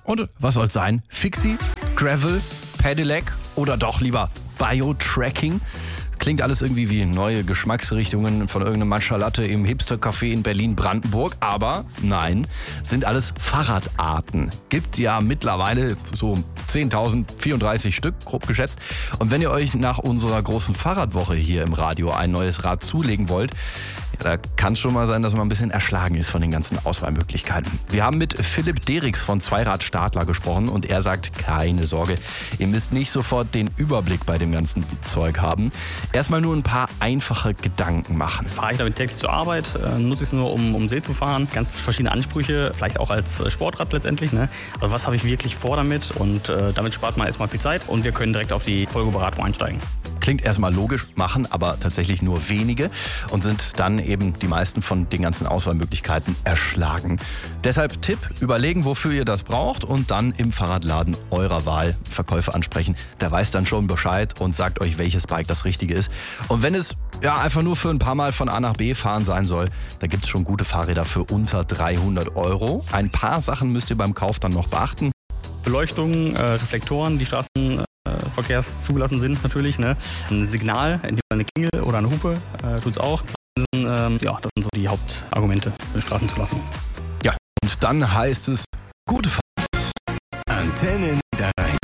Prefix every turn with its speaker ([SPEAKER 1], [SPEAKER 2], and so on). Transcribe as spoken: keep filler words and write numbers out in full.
[SPEAKER 1] Und was soll's sein? Fixie, Gravel, Pedelec oder doch lieber Biotracking? Klingt alles irgendwie wie neue Geschmacksrichtungen von irgendeinem Matcha Latte im Hipster-Café in Berlin-Brandenburg. Aber nein, sind alles Fahrradarten. Gibt ja mittlerweile so zehntausendvierunddreißig Stück, grob geschätzt. Und wenn ihr euch nach unserer großen Fahrradwoche hier im Radio ein neues Rad zulegen wollt, ja, da kann es schon mal sein, dass man ein bisschen erschlagen ist von den ganzen Auswahlmöglichkeiten. Wir haben mit Philipp Derix von Zweirad Stadler gesprochen und er sagt, keine Sorge, ihr müsst nicht sofort den Überblick bei dem ganzen Zeug haben. Erstmal nur ein paar einfache Gedanken machen.
[SPEAKER 2] Fahre ich damit täglich zur Arbeit, äh, nutze ich es nur, um um See zu fahren. Ganz verschiedene Ansprüche, vielleicht auch als äh, Sportrad letztendlich. Ne? Also was habe ich wirklich vor damit? Und äh, damit spart man erstmal viel Zeit und wir können direkt auf die Folgeberatung einsteigen.
[SPEAKER 1] Klingt erstmal logisch, machen aber tatsächlich nur wenige und sind dann eben die meisten von den ganzen Auswahlmöglichkeiten erschlagen. Deshalb Tipp, überlegen, wofür ihr das braucht und dann im Fahrradladen eurer Wahl Verkäufer ansprechen. Der weiß dann schon Bescheid und sagt euch, welches Bike das Richtige ist. Und wenn es ja einfach nur für ein paar Mal von A nach B fahren sein soll, da gibt es schon gute Fahrräder für unter dreihundert Euro. Ein paar Sachen müsst ihr beim Kauf dann noch beachten.
[SPEAKER 2] Beleuchtung, äh, Reflektoren, die Straßenverkehrs zugelassen sind natürlich. Ne? Ein Signal, entweder eine Klingel oder eine Hupe, äh, tut es auch. Das sind, ähm, ja, das sind so die Hauptargumente für die Straßenzulassung.
[SPEAKER 1] Ja, und dann heißt es, gute Fahrt.
[SPEAKER 3] Antenne Niederrhein.